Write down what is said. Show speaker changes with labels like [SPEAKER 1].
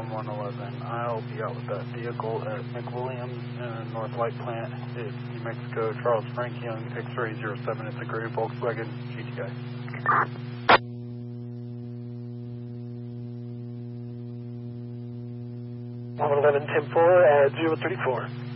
[SPEAKER 1] 111. I'll be out with that vehicle at McWilliams, North Light Plant. It's New Mexico, Charles Frank Young, X-Ray 07. It's a gray Volkswagen GTI.
[SPEAKER 2] 111, 10-4 at 034.